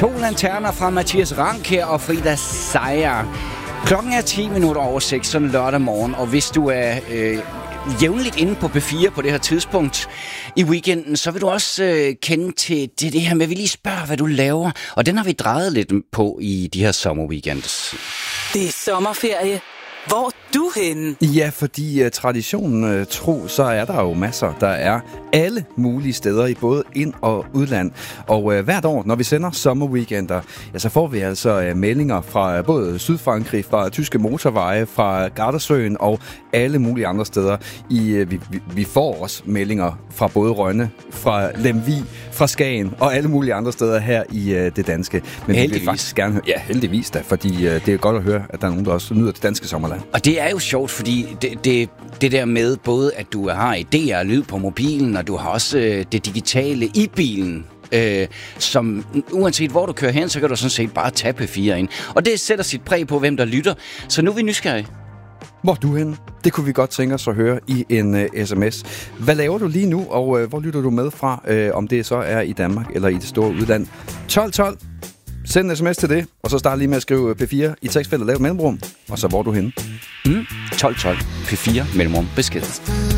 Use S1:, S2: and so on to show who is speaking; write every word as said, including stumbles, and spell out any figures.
S1: To lanterner fra Mathias Rankær og Frida Seier. Klokken er ti minutter over seks, sådan lørdag morgen, og hvis du er øh, jævnligt inde på P fire på det her tidspunkt i weekenden, så vil du også øh, kende til det, det her med, at vi lige spørger, hvad du laver. Og den har vi drejet lidt på i de her sommerweekends.
S2: Det er sommerferie. Hvor er du henne?
S3: Ja, fordi uh, traditionen uh, tro, så er der jo masser. Der er alle mulige steder i både ind- og udland. Og uh, hvert år, når vi sender sommerweekender, ja, så får vi altså uh, meldinger fra uh, både Sydfrankrig, fra tyske motorveje, fra Gardasøen og alle mulige andre steder. I, uh, vi, vi, vi får også meldinger fra både Rønne, fra Lemvig, fra Skagen og alle mulige andre steder her i uh, det danske. Men
S1: heldigvis.
S3: vi vil faktisk gerne høre, ja, heldigvis da, fordi uh, det er godt at høre, at der er nogen, der også nyder det danske sommerland.
S1: Og det er jo sjovt, fordi det, det, det der med både, at du har idéer og lyd på mobilen, og du har også øh, det digitale i bilen, øh, som uanset hvor du kører hen, så kan du sådan set bare tage P fire ind. Og det sætter sit præg på, hvem der lytter. Så nu er vi nysgerrige.
S3: Hvor er du henne? Det kunne vi godt tænke os at høre i en uh, sms. Hvad laver du lige nu, og uh, hvor lytter du med fra, uh, om det så er i Danmark eller i det store udland? tolv tolv. Send en sms til det, og så start lige med at skrive P fire i tekstfeltet, lav et mellemrum, og så hvor er du henne?
S1: Mm, tolv tolv. P fire mellemrum besked.